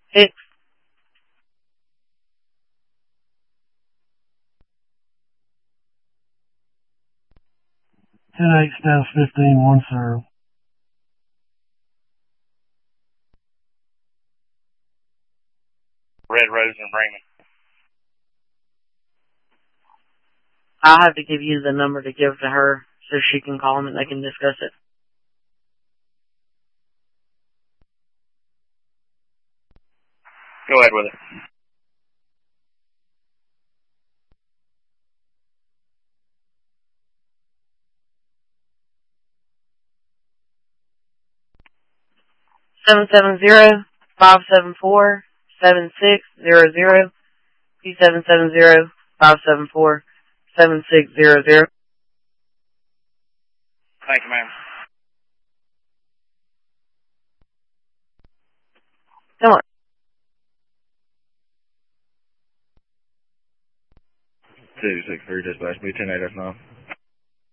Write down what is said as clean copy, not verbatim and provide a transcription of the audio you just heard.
6. Ten eight status 15 1 0. Red Rose and Bremen. I'll have to give you the number to give to her so she can call them and they can discuss it. Go ahead with it. Seven 7600. P770-574-7600. Thank you, ma'am. Come on. 263 dispatch, B 10809.